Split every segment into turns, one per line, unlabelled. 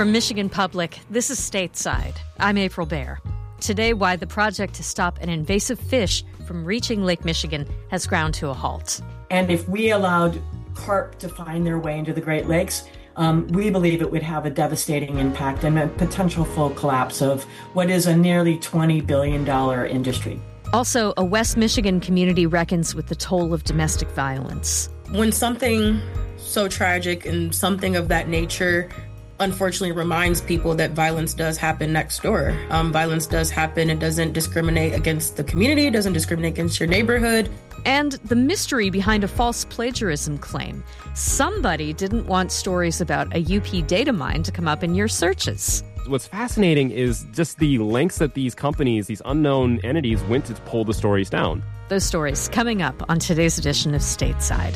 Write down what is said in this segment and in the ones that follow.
From Michigan Public, this is Stateside. I'm April Baer. Today, why the project to stop an invasive fish from reaching Lake Michigan has ground to a halt.
And if we allowed carp to find their way into the Great Lakes, we believe it would have a devastating impact and a potential full collapse of what is a nearly $20 billion industry.
Also, a West Michigan community reckons with the toll of domestic violence.
When something so tragic and something of that nature unfortunately reminds people that violence does happen next door. Violence does happen. It doesn't discriminate against the community. It doesn't discriminate against your neighborhood.
And the mystery behind a false plagiarism claim. Somebody didn't want stories about a UP data mine to come up in your searches.
What's fascinating is just the lengths that these companies, these unknown entities, went to pull the stories down.
Those stories coming up on today's edition of Stateside.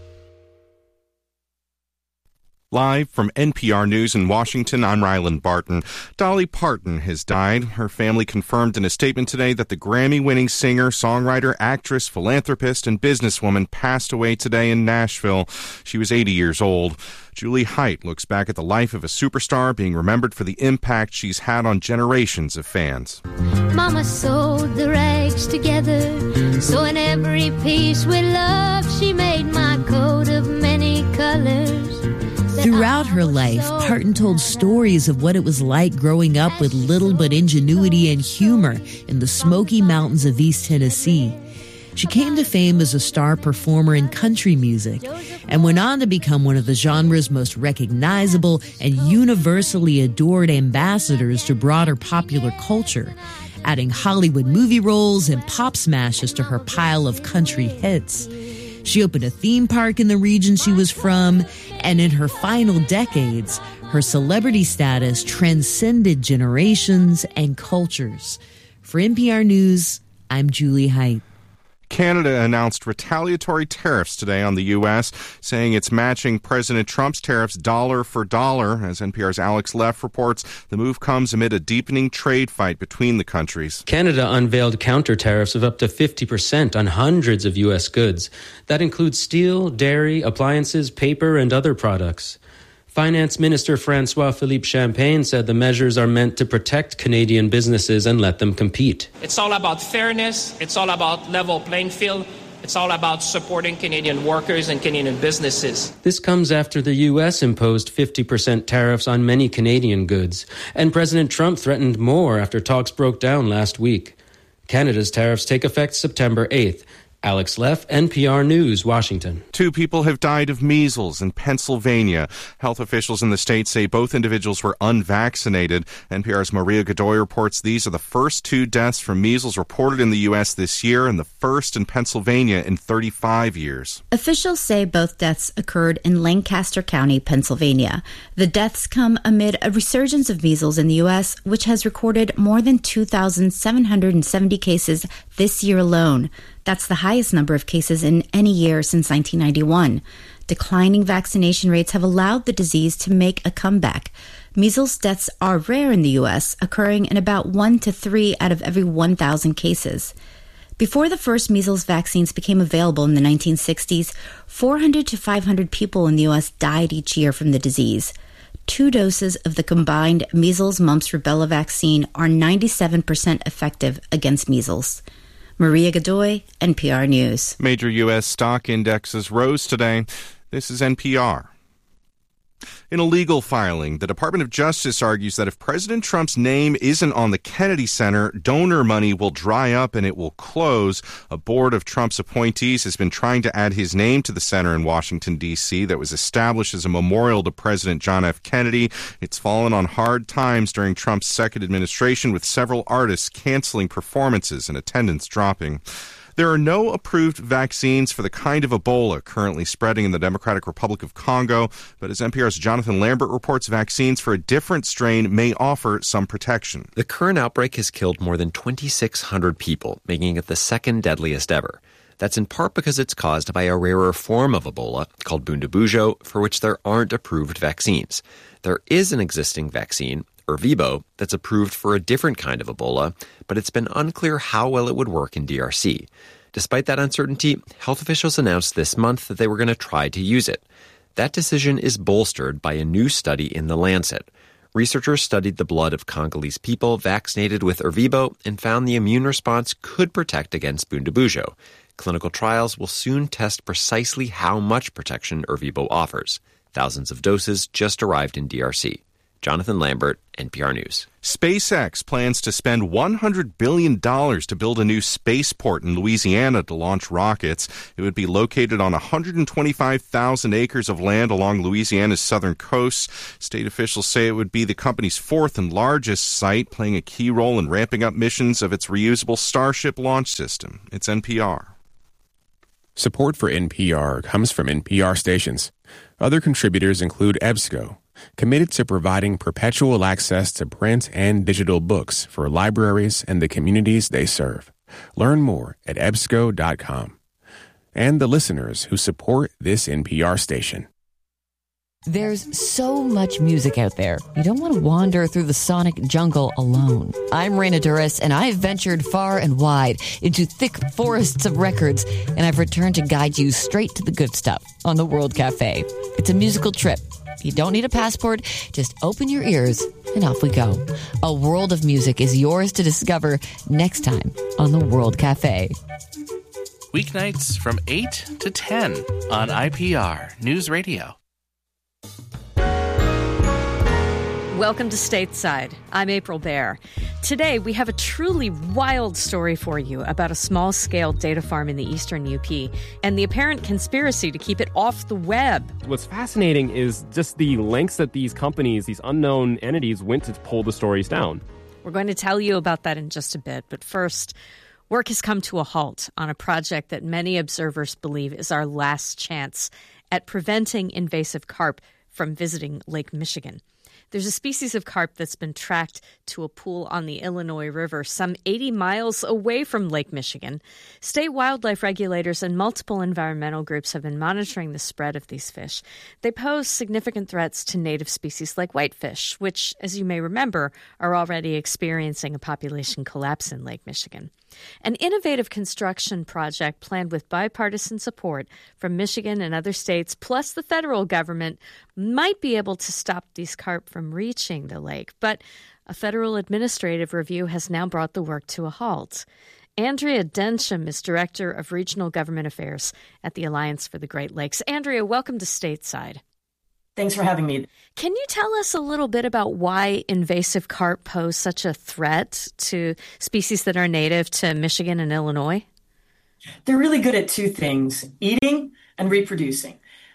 Live from NPR News in Washington, I'm Ryland Barton. Dolly Parton has died. Her family confirmed in a statement today that the Grammy-winning singer, songwriter, actress, philanthropist, and businesswoman passed away today in Nashville. She was 80 years old. Julie Height looks back at the life of a superstar, being remembered for the impact she's had on generations of fans.
Mama sewed the rags together, so in every piece with love, she made my coat of many colors.
Throughout her life, Parton told stories of what it was like growing up with little but ingenuity and humor in the Smoky Mountains of East Tennessee. She came to fame as a star performer in country music and went on to become one of the genre's most recognizable and universally adored ambassadors to broader popular culture, adding Hollywood movie roles and pop smashes to her pile of country hits. She opened a theme park in the region she was from, and in her final decades, her celebrity status transcended generations and cultures. For NPR News, I'm Julie Height.
Canada announced retaliatory tariffs today on the U.S., saying it's matching President Trump's tariffs dollar for dollar. As NPR's Alex Leff reports, the move comes amid a deepening trade fight between the countries.
Canada unveiled counter tariffs of up to 50% on hundreds of U.S. goods. That includes steel, dairy, appliances, paper, and other products. Finance Minister François-Philippe Champagne said the measures are meant to protect Canadian businesses and let them compete.
It's all about fairness. It's all about level playing field. It's all about supporting Canadian workers and Canadian businesses.
This comes after the U.S. imposed 50% tariffs on many Canadian goods, and President Trump threatened more after talks broke down last week. Canada's tariffs take effect September 8th. Alex Leff, NPR News, Washington.
2 people have died of measles in Pennsylvania. Health officials in the state say both individuals were unvaccinated. NPR's Maria Godoy reports these are the first 2 deaths from measles reported in the U.S. this year and the first in Pennsylvania in 35 years.
Officials say both deaths occurred in Lancaster County, Pennsylvania. The deaths come amid a resurgence of measles in the U.S., which has recorded more than 2,770 cases this year alone. That's the highest number of cases in any year since 1991. Declining vaccination rates have allowed the disease to make a comeback. Measles deaths are rare in the U.S., occurring in about 1 to 3 out of every 1,000 cases. Before the first measles vaccines became available in the 1960s, 400 to 500 people in the U.S. died each year from the disease. 2 doses of the combined measles, mumps, rubella vaccine are 97% effective against measles. Maria Godoy, NPR News.
Major U.S. stock indexes rose today. This is NPR. In a legal filing, the Department of Justice argues that if President Trump's name isn't on the Kennedy Center, donor money will dry up and it will close. A board of Trump's appointees has been trying to add his name to the center in Washington, D.C. that was established as a memorial to President John F. Kennedy. It's fallen on hard times during Trump's second administration, with several artists canceling performances and attendance dropping. There are no approved vaccines for the kind of Ebola currently spreading in the Democratic Republic of Congo, but as NPR's Jonathan Lambert reports, vaccines for a different strain may offer some protection.
The current outbreak has killed more than 2,600 people, making it the second deadliest ever. That's in part because it's caused by a rarer form of Ebola called Bundibugyo, for which there aren't approved vaccines. There is an existing vaccine, Ervebo, that's approved for a different kind of Ebola, but it's been unclear how well it would work in DRC. Despite that uncertainty, health officials announced this month that they were going to try to use it. That decision is bolstered by a new study in The Lancet. Researchers studied the blood of Congolese people vaccinated with Ervebo and found the immune response could protect against Bundibugyo. Clinical trials will soon test precisely how much protection Ervebo offers. Thousands of doses just arrived in DRC. Jonathan Lambert, NPR News.
SpaceX plans to spend $100 billion to build a new spaceport in Louisiana to launch rockets. It would be located on 125,000 acres of land along Louisiana's southern coast. State officials say it would be the company's fourth and largest site, playing a key role in ramping up missions of its reusable Starship launch system. It's NPR.
Support for NPR comes from NPR stations. Other contributors include EBSCO, committed to providing perpetual access to print and digital books for libraries and the communities they serve. Learn more at ebsco.com. And the listeners who support this NPR station.
There's so much music out there. You don't want to wander through the sonic jungle alone. I'm Raina Duras, and I've ventured far and wide into thick forests of records, and I've returned to guide you straight to the good stuff on the World Cafe. It's a musical trip. You don't need a passport. Just open your ears and off we go. A world of music is yours to discover next time on the World Cafe.
Weeknights from 8 to 10 on IPR News Radio.
Welcome to Stateside. I'm April Baer. Today, we have a truly wild story for you about a small-scale data farm in the eastern UP and the apparent conspiracy to keep it off the web.
What's fascinating is just the lengths that these companies, these unknown entities, went to pull the stories down.
We're going to tell you about that in just a bit, but first, work has come to a halt on a project that many observers believe is our last chance at preventing invasive carp from visiting Lake Michigan. There's a species of carp that's been tracked to a pool on the Illinois River some 80 miles away from Lake Michigan. State wildlife regulators and multiple environmental groups have been monitoring the spread of these fish. They pose significant threats to native species like whitefish, which, as you may remember, are already experiencing a population collapse in Lake Michigan. An innovative construction project planned with bipartisan support from Michigan and other states, plus the federal government, might be able to stop these carp from reaching the lake. But a federal administrative review has now brought the work to a halt. Andrea Densham is Director of Regional Government Affairs at the Alliance for the Great Lakes. Andrea, welcome to Stateside.
Thanks for having me.
Can you tell us a little bit about why invasive carp pose such a threat to species that are native to Michigan and Illinois?
They're really good at two things, eating and reproducing.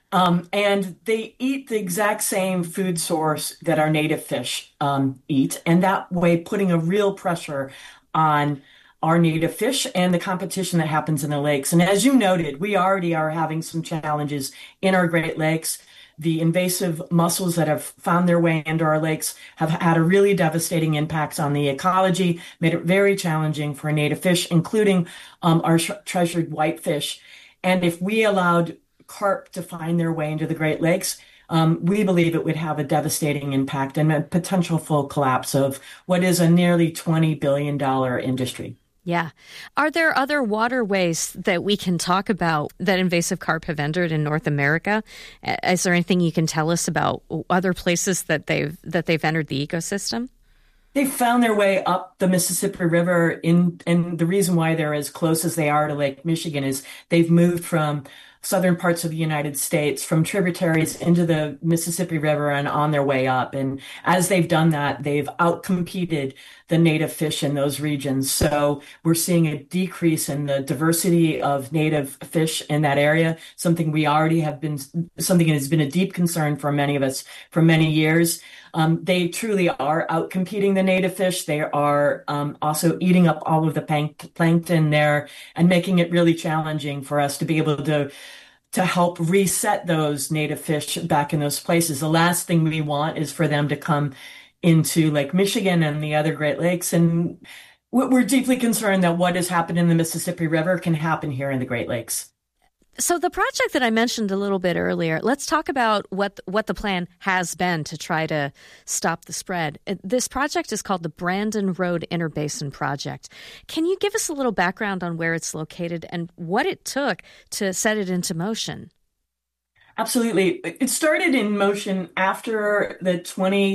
And they eat the exact same food source that our native fish eat, and that way putting a real pressure on our native fish and the competition that happens in the lakes. And as you noted, we already are having some challenges in our Great Lakes. The invasive mussels that have found their way into our lakes have had a really devastating impact on the ecology, made it very challenging for native fish, including our treasured whitefish. And if we allowed carp to find their way into the Great Lakes, we believe it would have a devastating impact and a potential full collapse of what is a nearly $20 billion industry.
Yeah. Are there other waterways that we can talk about that invasive carp have entered in North America? Is there anything you can tell us about other places that they've entered the ecosystem?
They've found their way up the Mississippi River, and the reason why they're as close as they are to Lake Michigan is they've moved from southern parts of the United States, from tributaries into the Mississippi River and on their way up. And as they've done that, they've outcompeted the native fish in those regions. So we're seeing a decrease in the diversity of native fish in that area, something something that has been a deep concern for many of us for many years. They truly are outcompeting the native fish. They are also eating up all of the plankton there and making it really challenging for us to be able to help reset those native fish back in those places. The last thing we want is for them to come into Lake Michigan and the other Great Lakes. And we're deeply concerned that what has happened in the Mississippi River can happen here in the Great Lakes.
So the project that I mentioned a little bit earlier, let's talk about what the plan has been to try to stop the spread. This project is called the Brandon Road Interbasin Project. Can you give us a little background on where it's located and what it took to set it into motion?
Absolutely. It started in motion after the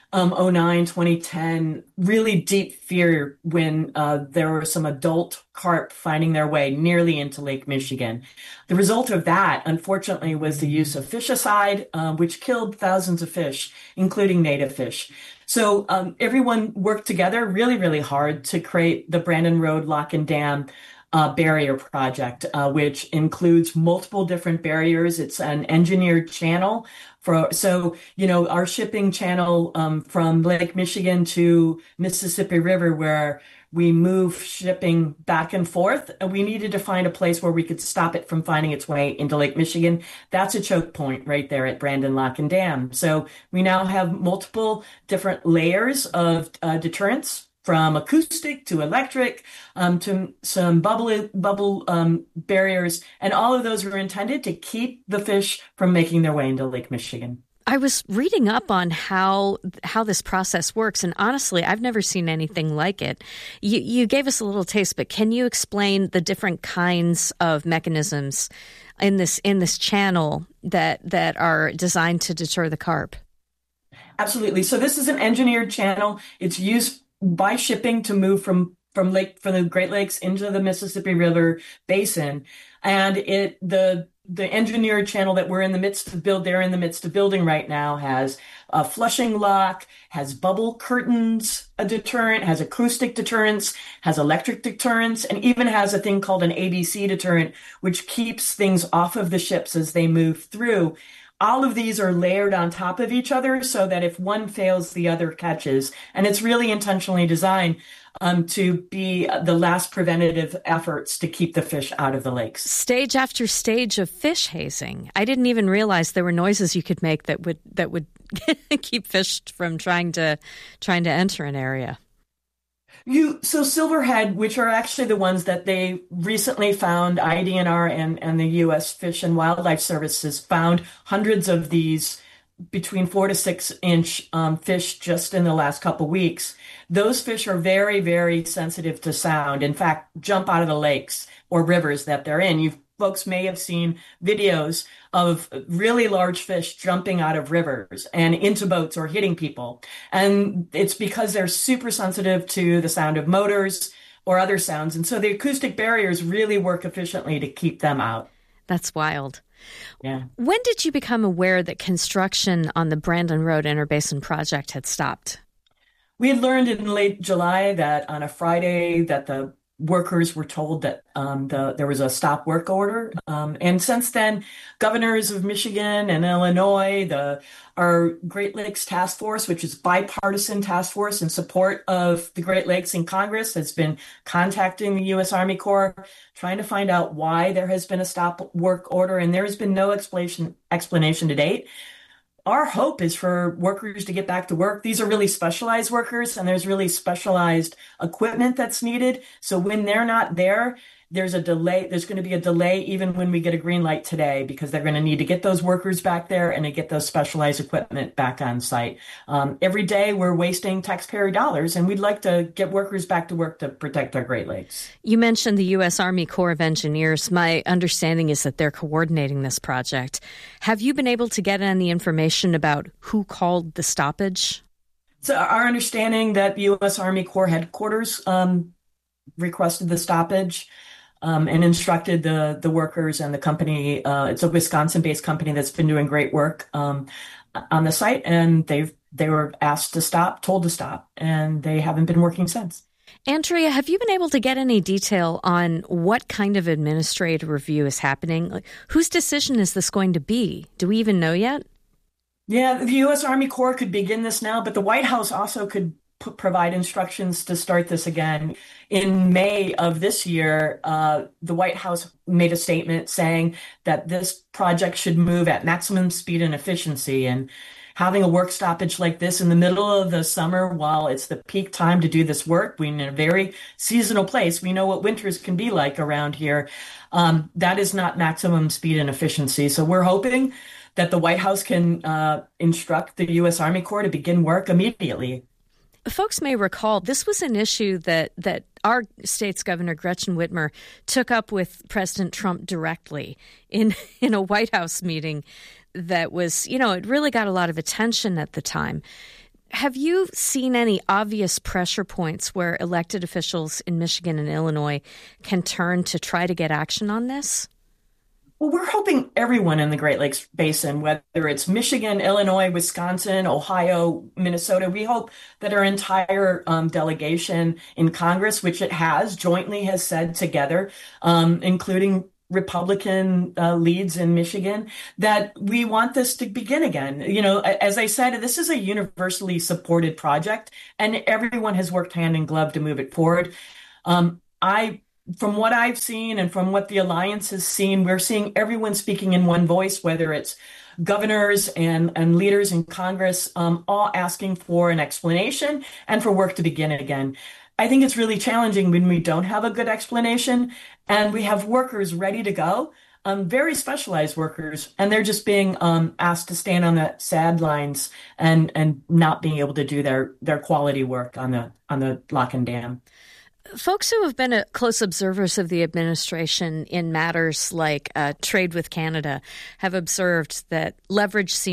2009, 2010, really deep fear when there were some adult carp finding their way nearly into Lake Michigan. The result of that, unfortunately, was the use of fishicide, which killed thousands of fish, including native fish. So everyone worked together really, really hard to create the Brandon Road Lock and Dam barrier project, which includes multiple different barriers. It's an engineered channel. Our shipping channel from Lake Michigan to Mississippi River, where we move shipping back and forth, we needed to find a place where we could stop it from finding its way into Lake Michigan. That's a choke point right there at Brandon Lock and Dam. So we now have multiple different layers of deterrence, from acoustic to electric, to some bubble barriers. And all of those are intended to keep the fish from making their way into Lake Michigan.
I was reading up on how this process works, and honestly, I've never seen anything like it. You gave us a little taste, but can you explain the different kinds of mechanisms in this channel that are designed to deter the carp?
Absolutely. So this is an engineered channel. It's used by shipping to move from the Great Lakes into the Mississippi River basin, and the engineered channel that they're in the midst of building right now has a flushing lock, has bubble curtains, a deterrent, has acoustic deterrence, has electric deterrence, and even has a thing called an ABC deterrent, which keeps things off of the ships as they move through. All of these are layered on top of each other so that if one fails, the other catches. And it's really intentionally designed to be the last preventative efforts to keep the fish out of the lakes.
Stage after stage of fish hazing. I didn't even realize there were noises you could make that would keep fish from trying to enter an area.
So silverhead, which are actually the ones that they recently found, IDNR and the U.S. Fish and Wildlife Services found hundreds of these between 4 to 6 inch fish just in the last couple weeks. Those fish are very, very sensitive to sound. In fact, jump out of the lakes or rivers that they're in. Folks may have seen videos of really large fish jumping out of rivers and into boats or hitting people. And it's because they're super sensitive to the sound of motors or other sounds. And so the acoustic barriers really work efficiently to keep them out.
That's wild.
Yeah.
When did you become aware that construction on the Brandon Road Interbasin project had stopped?
We had learned in late July that on a Friday that the workers were told that there was a stop work order. And since then, governors of Michigan and Illinois, our Great Lakes Task Force, which is bipartisan task force in support of the Great Lakes in Congress, has been contacting the U.S. Army Corps, trying to find out why there has been a stop work order. And there has been no explanation to date. Our hope is for workers to get back to work. These are really specialized workers, and there's really specialized equipment that's needed. So when they're not there, there's a delay. There's going to be a delay even when we get a green light today, because they're going to need to get those workers back there and to get those specialized equipment back on site. Every day we're wasting taxpayer dollars, and we'd like to get workers back to work to protect our Great Lakes.
You mentioned the U.S. Army Corps of Engineers. My understanding is that they're coordinating this project. Have you been able to get any information about who called the stoppage?
So our understanding that the U.S. Army Corps headquarters requested the stoppage. And instructed the workers and the company. It's a Wisconsin-based company that's been doing great work on the site, and they were asked to stop, told to stop, and they haven't been working since.
Andrea, have you been able to get any detail on what kind of administrative review is happening? Like, whose decision is this going to be? Do we even know yet?
Yeah, the U.S. Army Corps could begin this now, but the White House also could provide instructions to start this again. In May of this year, the White House made a statement saying that this project should move at maximum speed and efficiency. And having a work stoppage like this in the middle of the summer, while it's the peak time to do this work, we're in a very seasonal place. We know what winters can be like around here. That is not maximum speed and efficiency. So we're hoping that the White House can instruct the U.S. Army Corps to begin work immediately.
Folks may recall this was an issue that our state's Governor Gretchen Whitmer took up with President Trump directly in a White House meeting that was, it really got a lot of attention at the time. Have you seen any obvious pressure points where elected officials in Michigan and Illinois can turn to try to get action on this?
Well, we're hoping everyone in the Great Lakes Basin, whether it's Michigan, Illinois, Wisconsin, Ohio, Minnesota, we hope that our entire delegation in Congress, which it jointly has said together, including Republican leads in Michigan, that we want this to begin again. You know, as I said, this is a universally supported project, and everyone has worked hand in glove to move it forward. From what I've seen and from what the Alliance has seen, we're seeing everyone speaking in one voice, whether it's governors and leaders in Congress, all asking for an explanation and for work to begin again. I think it's really challenging when we don't have a good explanation and we have workers ready to go, very specialized workers, and they're just being asked to stand on the sidelines and not being able to do their quality work on the lock and dam.
Folks who have been close observers of the administration in matters like trade with Canada have observed that leverage seems